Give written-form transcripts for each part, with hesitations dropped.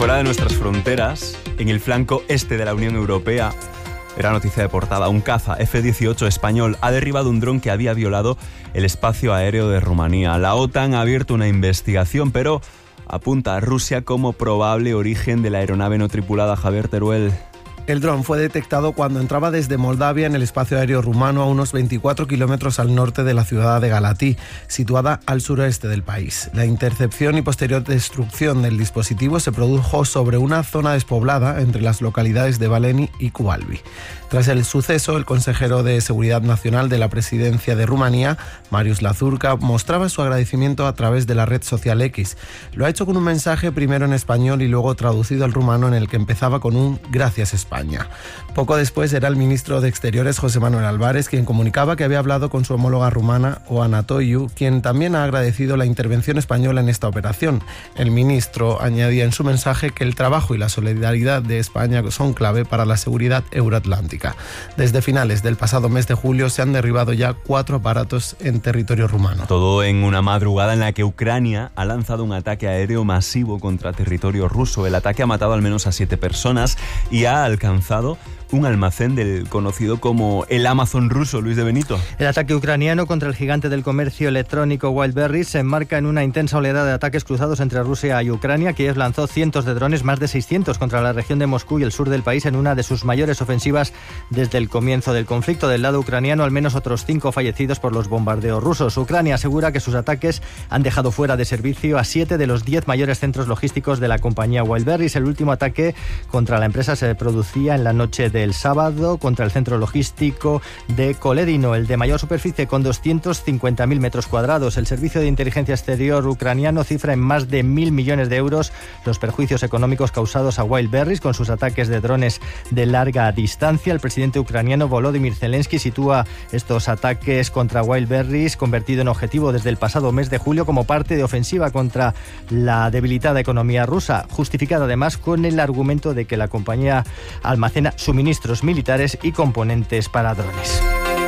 Fuera de nuestras fronteras, en el flanco este de la Unión Europea, era noticia de portada. Un caza F-18 español ha derribado un dron que había violado el espacio aéreo de Rumanía. La OTAN ha abierto una investigación, pero apunta a Rusia como probable origen de la aeronave no tripulada. Javier Teruel. El dron fue detectado cuando entraba desde Moldavia en el espacio aéreo rumano a unos 24 kilómetros al norte de la ciudad de Galatí, situada al suroeste del país. La intercepción y posterior destrucción del dispositivo se produjo sobre una zona despoblada entre las localidades de Valeni y Cubalbi. Tras el suceso, el consejero de Seguridad Nacional de la Presidencia de Rumanía, Marius Lazurca, mostraba su agradecimiento a través de la red social X. Lo ha hecho con un mensaje primero en español y luego traducido al rumano, en el que empezaba con un «Gracias España». Poco después era el ministro de Exteriores, José Manuel Álvarez, quien comunicaba que había hablado con su homóloga rumana, Oana Toiu, quien también ha agradecido la intervención española en esta operación. El ministro añadía en su mensaje que el trabajo y la solidaridad de España son clave para la seguridad euroatlántica. Desde finales del pasado mes de julio se han derribado ya 4 aparatos en territorio rumano. Todo en una madrugada en la que Ucrania ha lanzado un ataque aéreo masivo contra territorio ruso. El ataque ha matado al menos a 7 personas y ha alcanzado un almacén del conocido como el Amazon ruso. Luis de Benito. El ataque ucraniano contra el gigante del comercio electrónico Wildberries se enmarca en una intensa oleada de ataques cruzados entre Rusia y Ucrania. Kiev lanzó cientos de drones, más de 600, contra la región de Moscú y el sur del país en una de sus mayores ofensivas desde el comienzo del conflicto. Del lado ucraniano, al menos otros 5 fallecidos por los bombardeos rusos. Ucrania asegura que sus ataques han dejado fuera de servicio a 7 de los 10 mayores centros logísticos de la compañía Wildberries. El último ataque contra la empresa se producía en la noche del sábado contra el centro logístico de Koledino, el de mayor superficie, con 250.000 metros cuadrados. El servicio de inteligencia exterior ucraniano cifra en más de 1.000 millones de euros los perjuicios económicos causados a Wildberries con sus ataques de drones de larga distancia. El presidente ucraniano Volodymyr Zelensky sitúa estos ataques contra Wildberries, convertido en objetivo desde el pasado mes de julio, como parte de ofensiva contra la debilitada economía rusa, justificada además con el argumento de que la compañía almacena suministros militares y componentes para drones.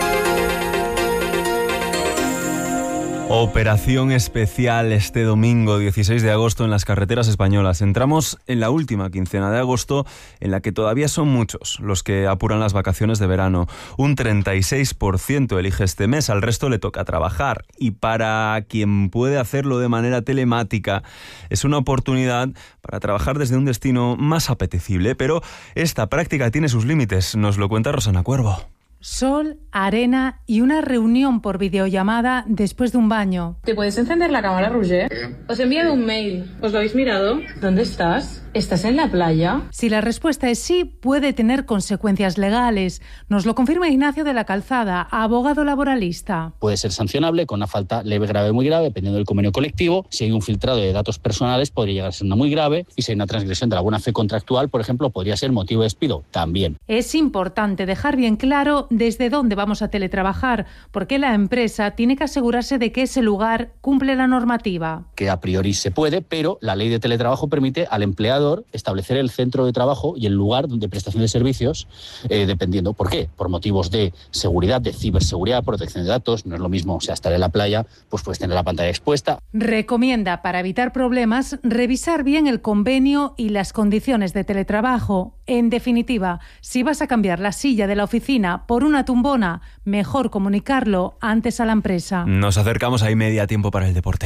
Operación especial este domingo 16 de agosto en las carreteras españolas. Entramos en la última quincena de agosto, en la que todavía son muchos los que apuran las vacaciones de verano. Un 36% elige este mes, al resto le toca trabajar. Y para quien puede hacerlo de manera telemática, es una oportunidad para trabajar desde un destino más apetecible. Pero esta práctica tiene sus límites, nos lo cuenta Rosana Cuervo. Sol, arena y una reunión por videollamada después de un baño. ¿Te puedes encender la cámara, Roger? Os he enviado un mail. ¿Os lo habéis mirado? ¿Dónde estás? ¿Estás en la playa? Si la respuesta es sí, puede tener consecuencias legales. Nos lo confirma Ignacio de la Calzada, abogado laboralista. Puede ser sancionable con una falta leve, grave o muy grave, dependiendo del convenio colectivo. Si hay un filtrado de datos personales, podría llegar a ser una muy grave. Y si hay una transgresión de la buena fe contractual, por ejemplo, podría ser motivo de despido también. Es importante dejar bien claro desde dónde vamos a teletrabajar, porque la empresa tiene que asegurarse de que ese lugar cumple la normativa. Que a priori se puede, pero la ley de teletrabajo permite al empleador establecer el centro de trabajo y el lugar de prestación de servicios, dependiendo. ¿Por qué? Por motivos de seguridad, de ciberseguridad, protección de datos. No es lo mismo, estar en la playa, pues puedes tener la pantalla expuesta. Recomienda, para evitar problemas, revisar bien el convenio y las condiciones de teletrabajo. En definitiva, si vas a cambiar la silla de la oficina por una tumbona, mejor comunicarlo antes a la empresa. Nos acercamos a media tiempo para el deporte.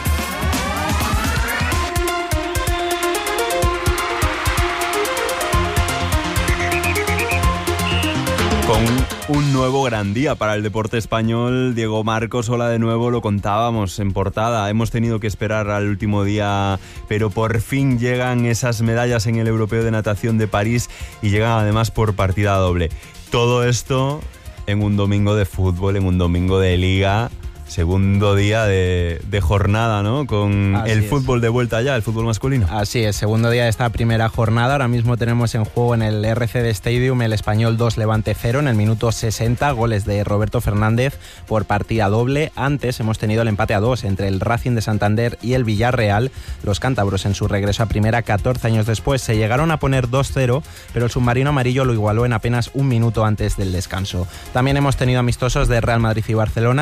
Con un nuevo gran día para el deporte español. Diego Marcos, hola de nuevo, lo contábamos en portada. Hemos tenido que esperar al último día, pero por fin llegan esas medallas en el Europeo de Natación de París y llegan además por partida doble. Todo esto en un domingo de fútbol, en un domingo de liga. Segundo día de jornada, ¿no? Con el fútbol de vuelta ya, el fútbol masculino. Así es, segundo día de esta primera jornada. Ahora mismo tenemos en juego en el RCD Stadium el Español 2, Levante 0 en el minuto 60. Goles de Roberto Fernández por partida doble. Antes hemos tenido el empate a 2 entre el Racing de Santander y el Villarreal. Los cántabros en su regreso a primera 14 años después se llegaron a poner 2-0, pero el submarino amarillo lo igualó en apenas un minuto antes del descanso. También hemos tenido amistosos de Real Madrid y Barcelona.